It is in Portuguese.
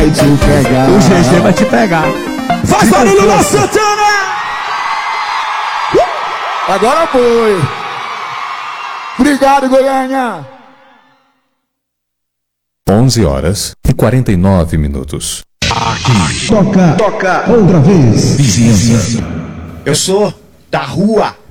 vai te pegar. O GG vai te pegar. Faz barulho, Luan Santana! Agora foi. Obrigado, Goiânia. 11h49. Toca outra vez. Eu sou da rua.